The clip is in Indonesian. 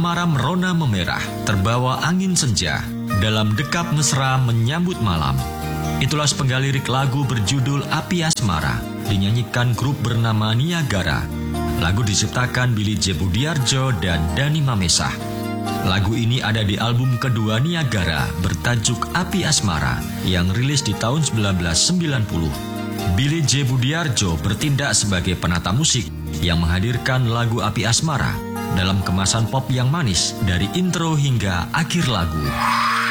asmara merona memerah, terbawa angin senja, dalam dekap mesra menyambut malam. Itulah sepenggal lirik lagu berjudul Api Asmara, dinyanyikan grup bernama Niagara. Lagu diciptakan Billy J. Budiarjo dan Dani Mamesah. Lagu ini ada di album kedua Niagara bertajuk Api Asmara yang rilis di tahun 1990. Billy J. Budiarjo bertindak sebagai penata musik yang menghadirkan lagu Api Asmara dalam kemasan pop yang manis dari intro hingga akhir lagu.